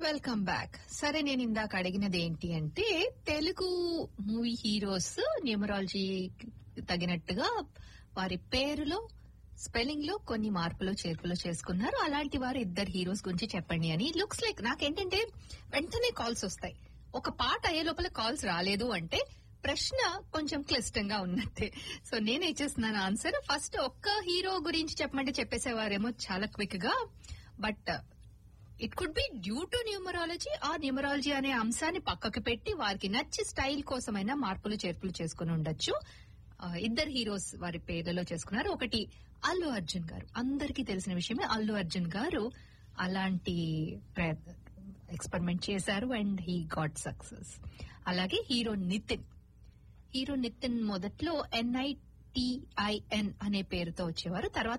Welcome back. సరే, నేను ఇందాక అడిగినది ఏంటి అంటే తెలుగు మూవీ హీరోస్ న్యూమరాలజీ తగినట్టుగా వారి పేరులో స్పెల్లింగ్ లో కొన్ని మార్పులు చేర్పులు చేసుకున్నారు. అలాంటి వారు ఇద్దరు హీరోస్ గురించి చెప్పండి అని. లుక్స్ లైక్ నాకేంటంటే వెంటనే కాల్స్ వస్తాయి. ఒక పాట అయ్యే లోపల కాల్స్ రాలేదు అంటే ప్రశ్న కొంచెం క్లిష్టంగా ఉన్నట్టే. సో నేను ఇచ్చేస్తున్నాను ఆన్సర్. ఫస్ట్ ఒక్క హీరో గురించి చెప్పమంటే చెప్పేసేవారేమో చాలా క్విక్ గా. But it could be due to numerology. ఆ న్యూమరాలజీ అనే అంశాన్ని పక్కకు పెట్టి వారికి నచ్చి స్టైల్ కోసమైనా మార్పులు చేర్పులు చేసుకుని ఉండొచ్చు. ఇద్దరు హీరోస్ వారి పేర్లలో చేసుకున్నారు. ఒకటి అల్లు అర్జున్ గారు, అందరికీ తెలిసిన విషయమే. అల్లు అర్జున్ గారు అలాంటి ఎక్స్పెరిమెంట్ చేశారు అండ్ హీ గాట్ సక్సెస్. అలాగే హీరో నితిన్ మొదట్లో NITIN అనే పేరుతో వచ్చేవారు. తర్వాత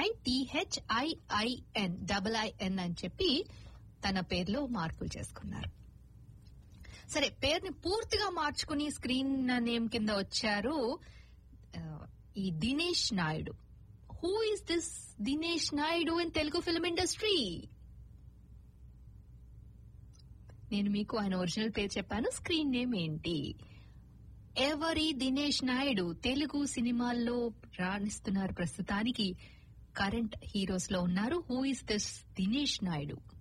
NITHIIN అని చెప్పి తన పేరులో మార్పులు చేసుకున్నారు. సరే, పేరుని పూర్తిగా మార్చుకుని స్క్రీన్ నేమ్ కింద వచ్చారు ఈ Dinesh Naidu. Who is this Dinesh Naidu in Telugu film industry? నేను మీకు ఆయన ఒరిజినల్ పేరు చెప్పాను, స్క్రీన్ నేమ్ ఏంటి? ఎవరి దినేష్ నాయుడు? తెలుగు సినిమాల్లో రాణిస్తున్నారు ప్రస్తుతానికి. కరెంట్ హీరోస్ లో ఉన్నారు. Who is this Dinesh Naidu?